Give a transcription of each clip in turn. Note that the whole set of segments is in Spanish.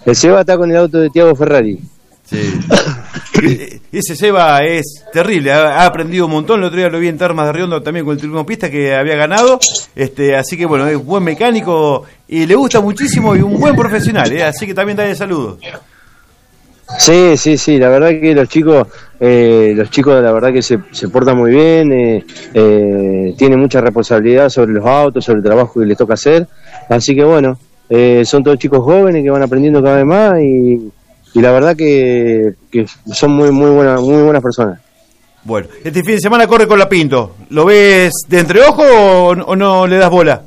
El Seba está con el auto de Tiago Ferrari. Sí. Ese Seba es terrible, ha aprendido un montón. El otro día lo vi en Termas de Riondo también con el turismo pista que había ganado. Así que bueno, es buen mecánico y le gusta muchísimo y un buen profesional, así que también dale saludos. Sí, la verdad que los chicos la verdad que se portan muy bien, tienen mucha responsabilidad sobre los autos, sobre el trabajo que les toca hacer, así que bueno, son todos chicos jóvenes que van aprendiendo cada vez más y la verdad que son muy buenas personas. Bueno, este fin de semana corre con la Pinto, ¿lo ves de entreojo o no le das bola?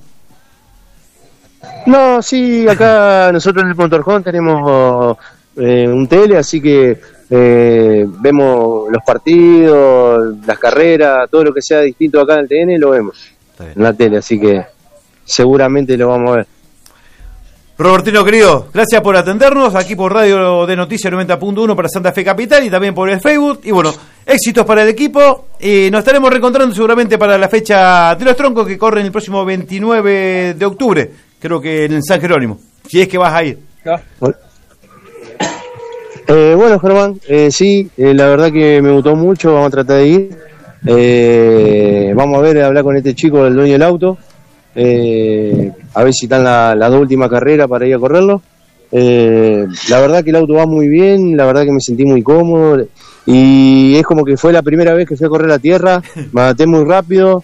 No, sí, acá nosotros en el Motorhome tenemos un tele, así que vemos los partidos, las carreras, todo lo que sea distinto acá en el TN lo vemos en la tele, así que seguramente lo vamos a ver. Robertino querido, gracias por atendernos aquí por Radio de Noticias 90.1 para Santa Fe Capital y también por el Facebook. Y bueno, éxitos para el equipo y nos estaremos reencontrando seguramente para la fecha de los troncos que corren el próximo 29 de octubre, creo que en San Jerónimo, si es que vas a ir. Bueno, Germán, sí, la verdad que me gustó mucho, vamos a tratar de ir. Vamos a ver, hablar con este chico, el dueño del auto, a ver si están la dos última carrera para ir a correrlo. La verdad que el auto va muy bien, la verdad que me sentí muy cómodo y es como que fue la primera vez que fui a correr la tierra, me adapté muy rápido.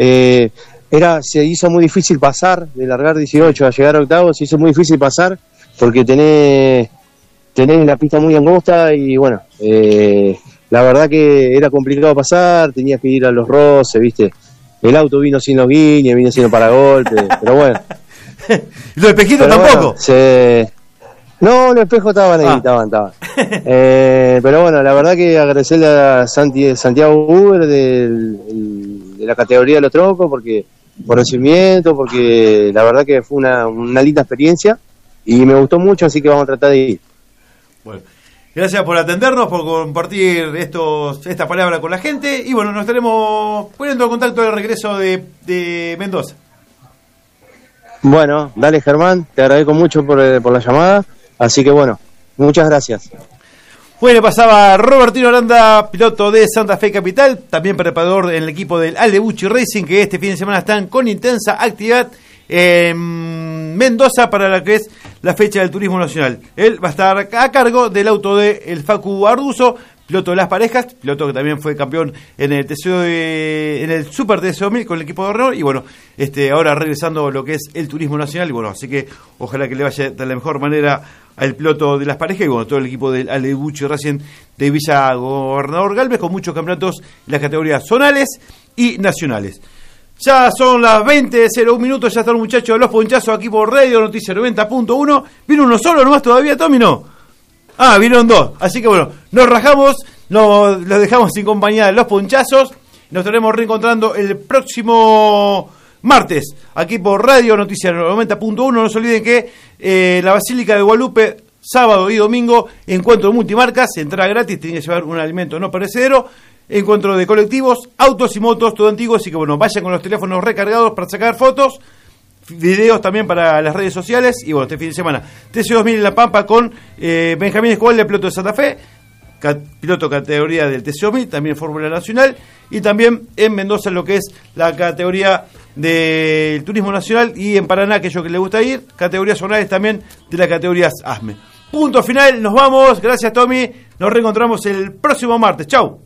Se hizo muy difícil pasar, de largar 18 a llegar a octavo, se hizo muy difícil pasar porque tenés la pista muy angosta y bueno, la verdad que era complicado pasar, tenías que ir a los roces, ¿viste? El auto vino sin los guiñes, vino sin los paragolpes, pero bueno. ¿Y los espejitos tampoco? Bueno, no, los espejos estaban ahí, estaban. Pero bueno, la verdad que agradecerle a Santiago Uber de la categoría de los troncos por recibimiento, porque la verdad que fue una linda experiencia y me gustó mucho, así que vamos a tratar de ir. Bueno, gracias por atendernos, por compartir esta palabra con la gente y bueno, nos estaremos poniendo en contacto al regreso de Mendoza. Bueno, dale Germán, te agradezco mucho por la llamada, así que bueno, muchas gracias. Bueno, pasaba Robertino Aranda, piloto de Santa Fe Capital, también preparador en el equipo del Alebuchi Racing, que este fin de semana están con intensa actividad en Mendoza para la que es la fecha del turismo nacional. Él va a estar a cargo del auto de el Facu Arduzo, piloto de las parejas, piloto que también fue campeón en el en el Super TC 1000 con el equipo de Renault y bueno, ahora regresando a lo que es el turismo nacional y bueno, así que ojalá que le vaya de la mejor manera al piloto de las parejas y bueno, todo el equipo del Alebuchi Racing de Villa Gobernador Galvez con muchos campeonatos en las categorías zonales y nacionales. Ya son las 20:01 minutos, ya están los muchachos de los ponchazos aquí por Radio Noticias 90.1. ¿Vino uno solo nomás todavía, Tommy? No. Vinieron dos. Así que bueno, nos rajamos, los dejamos sin compañía de los ponchazos. Nos estaremos reencontrando el próximo martes aquí por Radio Noticias 90.1. No se olviden que la Basílica de Guadalupe, sábado y domingo, encuentro multimarcas, entrada gratis, tienen que llevar un alimento no perecedero. Encuentro de colectivos, autos y motos, todo antiguo, así que bueno, vayan con los teléfonos recargados para sacar fotos, videos también para las redes sociales, y bueno, este fin de semana, TC2000 en La Pampa con Benjamín Escobar, de piloto de Santa Fe, piloto categoría del TC2000, también Fórmula Nacional, y también en Mendoza lo que es la categoría del Turismo Nacional, y en Paraná, aquello que le gusta ir, categorías zonales también de las categorías ASME. Punto final, nos vamos, gracias Tommy, nos reencontramos el próximo martes, chau.